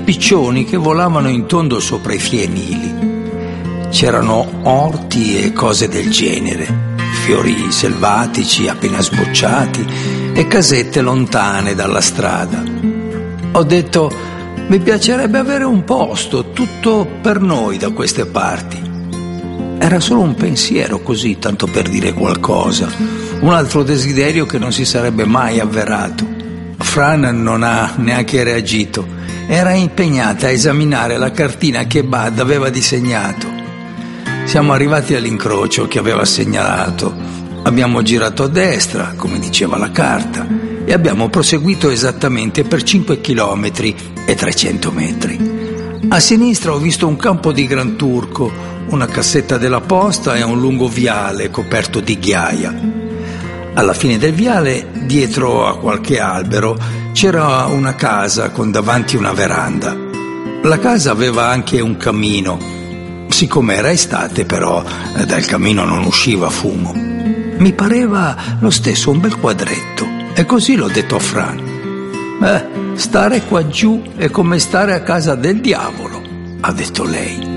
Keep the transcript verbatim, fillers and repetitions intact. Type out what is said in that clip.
piccioni che volavano in tondo sopra i fienili. C'erano orti e cose del genere, fiori selvatici appena sbocciati e casette lontane dalla strada. Ho detto: mi piacerebbe avere un posto tutto per noi da queste parti. Era solo un pensiero, così, tanto per dire qualcosa, un altro desiderio che non si sarebbe mai avverato. Fran non ha neanche reagito, era impegnata a esaminare la cartina che Bud aveva disegnato. Siamo arrivati all'incrocio che aveva segnalato, abbiamo girato a destra, come diceva la carta, e abbiamo proseguito esattamente per cinque chilometri e trecento metri. A sinistra ho visto un campo di gran turco, una cassetta della posta e un lungo viale coperto di ghiaia. Alla fine del viale, dietro a qualche albero, c'era una casa con davanti una veranda. La casa aveva anche un camino. Siccome era estate, però, dal camino non usciva fumo. Mi pareva lo stesso un bel quadretto, e così l'ho detto a Fran. Eh, stare qua giù è come stare a casa del diavolo, ha detto lei.